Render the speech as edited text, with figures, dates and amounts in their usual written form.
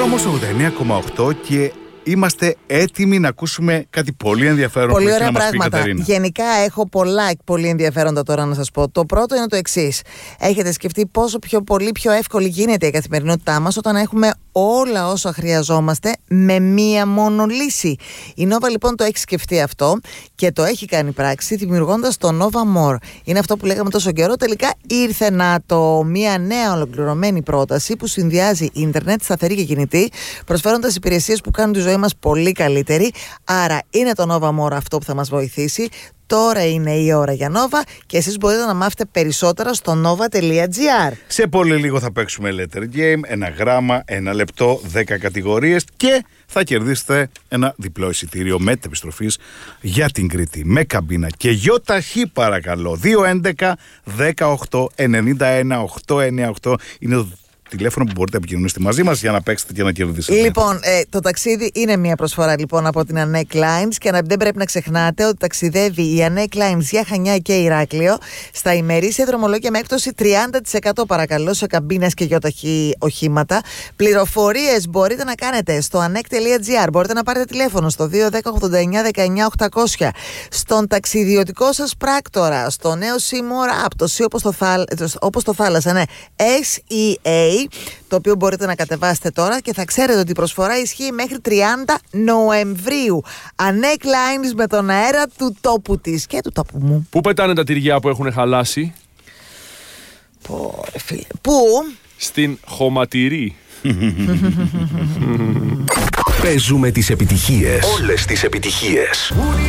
όμως 89,8 και είμαστε έτοιμοι να ακούσουμε κάτι πολύ ενδιαφέρον. Πολύ ωραία να μας πει η πράγματα. Κατερίνα. Γενικά έχω πολλά πολύ ενδιαφέροντα τώρα να σας πω. Το πρώτο είναι το εξής. Έχετε σκεφτεί πόσο πολύ πιο εύκολη γίνεται η καθημερινότητά μας όταν έχουμε όλα όσα χρειαζόμαστε με μία μόνο λύση? Η Nova λοιπόν το έχει σκεφτεί αυτό και το έχει κάνει πράξη δημιουργώντας το Nova More. Είναι αυτό που λέγαμε τόσο καιρό. Τελικά ήρθε μία νέα ολοκληρωμένη πρόταση που συνδυάζει ίντερνετ, σταθερή και κινητή, προσφέροντας υπηρεσίες που κάνουν τη ζωή μας πολύ καλύτερη. Άρα είναι το Nova More αυτό που θα μας βοηθήσει. Τώρα είναι η ώρα για Nova και εσείς μπορείτε να μάθετε περισσότερα στο nova.gr. Σε πολύ λίγο θα παίξουμε Letter Game, 1 γράμμα, 1 λεπτό, 10 κατηγορίες και θα κερδίσετε ένα διπλό εισιτήριο μετεπιστροφής για την Κρήτη με καμπίνα και γιοταχή παρακαλώ. 211 18 91 898 είναι το τηλέφωνο που μπορείτε να επικοινωνήσετε μαζί μας για να παίξετε και να κερδίσετε. Λοιπόν, το ταξίδι είναι μια προσφορά λοιπόν από την Anek Lines και δεν πρέπει να ξεχνάτε ότι ταξιδεύει η Anek Lines για Χανιά και Ηράκλειο στα ημερήσια δρομολόγια με έκπτωση 30% παρακαλώ σε καμπίνες και γιοταχή οχήματα. Πληροφορίες μπορείτε να κάνετε στο anek.gr. Μπορείτε να πάρετε τηλέφωνο στο 210 89 19 800. Στον ταξιδιωτικό σας πράκτορα, στο νέο Seymour App, το C όπως το θάλασσα, ναι, SEA, το οποίο μπορείτε να κατεβάσετε τώρα και θα ξέρετε ότι η προσφορά ισχύει μέχρι 30 Νοεμβρίου. Anek Lines με τον αέρα του τόπου της και του τόπου μου. Πού πετάνε τα τυριά που έχουν χαλάσει? Φίλε. Πού? Στην χωματηρή. Παίζουμε τις επιτυχίες. Όλες τις επιτυχίες.